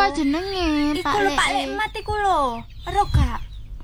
Apa jenenge? Iku lho Pak Lek Mat iku lho. Ero gak?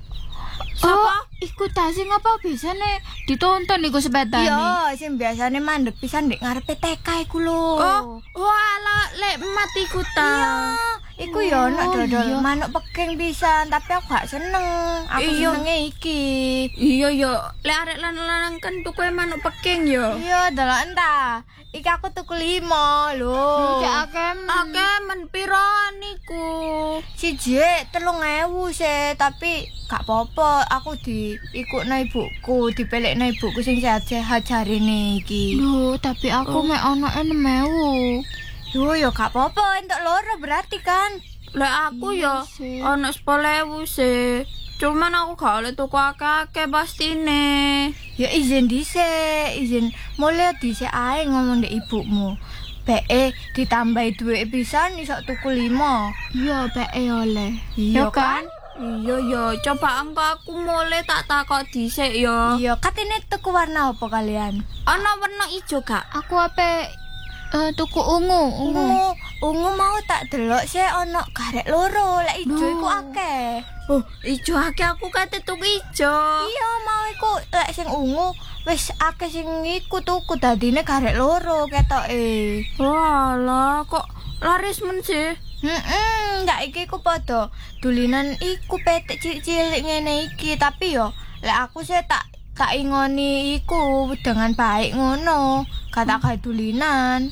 Oh, iku ta sing apa biasane ditonton iku sepedane. Iya, sing biasane mandek pisan ndek ngarepe TK iku lho. Oh, walah Lek Mat iku ta. Iya, iku ya ono dodol iya. manuk peking pisan, tapi aku gak seneng. Aku Iya. senenge iki. Iya ya, lek arek lanang kan tuku manuk peking ya. Iya, delok entah. Iki aku tuku 5 lho. Cek akeh. Oke, men piro niku? Siji 3.000 sih, tapi gak apa-apa. Aku diikutno ibuku, dipelekno ibuku sing sehat-sehat jarine iki. Lho, tapi aku mek ono 6.000. Yo ya gak apa-apa, entuk loro berarti kan. Lek aku Iya ya sih. ono 10.000 sih. Cuman aku gak oleh tuku akeh-akeh pastine. Ya izin dhisik, izin mulai dhisik ae ngomong ndek ibumu. Be ditambahi duit pisan iso tuku 5. Iya, peke oleh. Iya Ya kan? Iya ya, coba engko aku mulai tak takok dhisik ya. Iya, katene tuku warna apa kalian? Ana warna ijo gak? Aku ape tuku ungu. Ungu mau tak delok sih ono garek loro, lek ijo Duh. iku akeh. Oh, ijo akeh aku kate tuku ijo. Iya, mau iku lek sing ungu wis akeh sing iku tuku dadine garek loro ketoke. Walah, kok laris men sih. Ndak iki ku padha dulinan iku petek cilik-cilik ngene iki, tapi yo lek aku sih tak ingoni iku dengan baik ngono. Kata kae dulinan.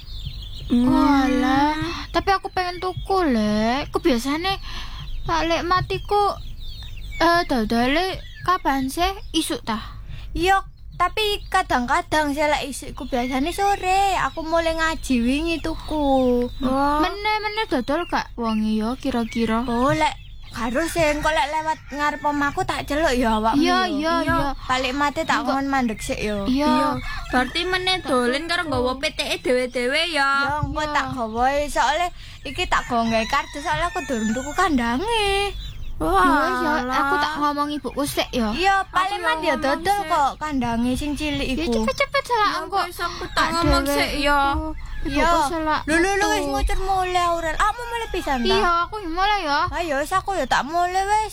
Walah, tapi aku pengen tuku, Lek. Kebiasane Pak Lek matiku dodole kapan sih? Isuk ta? Iya, tapi kadang-kadang sih lek isikku biasane sore. Aku mulai ngaji wingi tuku. Meneh dodol gak wonge ya kira-kira? Oh, lek harus sih engko lek lewat ngarep omahku tak celuk ya awakmu. Iya. Balik mati tak ngon mandek sik yo. Iya. Berarti meneh dolen karo nggawa PTE dhewe-dhewe ya. Ya engko tak gawe soalnya iki tak gawe kartu soalnya aku durung tuku kandange. Ya, aku tak ngomong ibuku sik ya. Iya, paling Aku mah dia ngomong dodol sik. kok kandange sing cilik Ya iku. cepet-cepet salah Ya, engko. wis aku tak ngomong sik ya. Iya. Ibuku salah. Lho wis ngucur mulai Aurel. Aku mulai pisan ta. Iya, aku mulai ya. Ayo wis aku ya tak mulai wis.